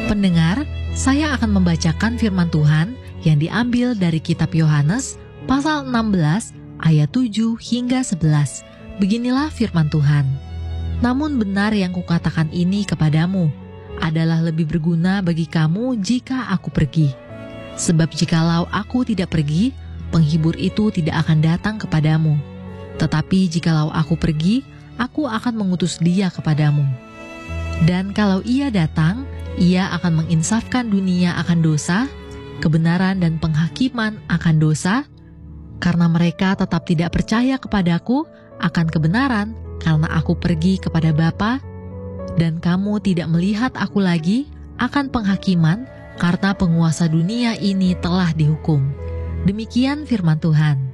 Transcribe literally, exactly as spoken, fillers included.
Pendengar, saya akan membacakan firman Tuhan yang diambil dari kitab Yohanes pasal enam belas ayat tujuh hingga sebelas. Beginilah firman Tuhan. Namun benar yang kukatakan ini kepadamu adalah lebih berguna bagi kamu jika aku pergi. Sebab jikalau aku tidak pergi, penghibur itu tidak akan datang kepadamu. Tetapi jikalau aku pergi, aku akan mengutus dia kepadamu. Dan kalau ia datang, ia akan menginsafkan dunia akan dosa, kebenaran dan penghakiman akan dosa, karena mereka tetap tidak percaya kepadaku akan kebenaran, karena aku pergi kepada Bapa, dan kamu tidak melihat aku lagi akan penghakiman, karena penguasa dunia ini telah dihukum. Demikian firman Tuhan.